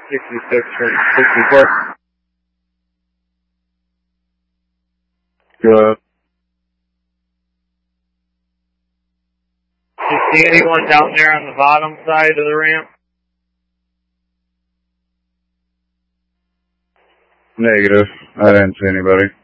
66 from 64. Good. Do you see anyone down there on the bottom side of the ramp? Negative. I didn't see anybody.